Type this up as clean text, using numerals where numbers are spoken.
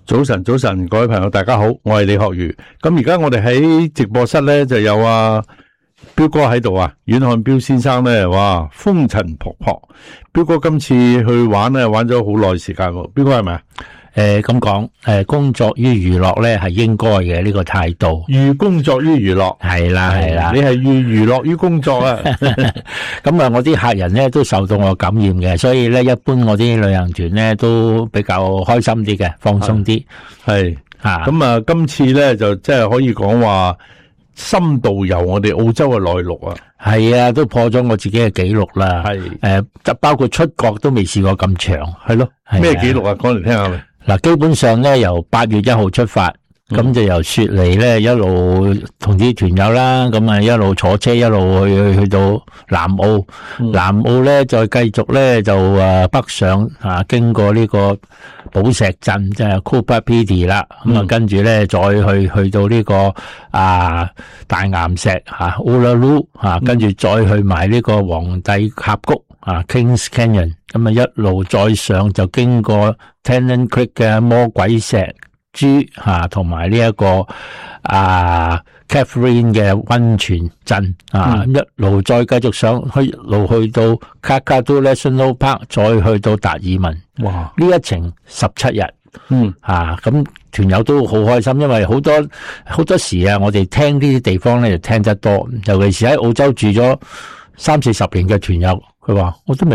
早晨，早晨，各位朋友，大家好，我係李學儒。咁而家我哋喺直播室咧就有彪哥喺度啊，阮漢彪先生咧，哇，風塵僕僕。彪哥今次去玩咧，玩咗好耐時間喎。彪哥係咪啊？ 咁講，工作於娛樂咧係應該嘅呢個態度。 寓工作於娛樂， 係啦係啦， 你係寓娛樂於工作啊。 咁啊，我啲客人咧都受到我感染嘅，所以咧一般我啲旅行團咧都比較開心啲嘅，放鬆啲。 係咁啊，今次咧就即係可以講話深度遊我哋澳洲嘅內陸啊。 係啊，都破咗我自己嘅紀錄啦。係包括出國都未試過咁長。 係咯，咩紀錄啊？講嚟聽下咪。 嗱，基本上咧由8月1號出發，咁就由雪梨咧一路同啲團友啦，咁啊一路坐車一路去到南澳，南澳咧再繼續咧就北上經過呢個寶石鎮，即係 Cooper Pedy 啦，咁啊跟住咧再去到呢個大岩石Uluru 跟住再去埋呢個皇帝峽谷Kings Canyon， 咁啊一路再上就經過 Tennant Creek 嘅魔鬼石珠同埋呢一個Catherine 嘅溫泉鎮一路再繼續上去，一路去到 Kakadu National Park， 再去到達爾文。哇！呢一程17日。咁團友都好開心，因為好多時我哋聽呢啲地方咧就聽得多，尤其是喺澳洲住咗30-40年嘅團友，佢話我都未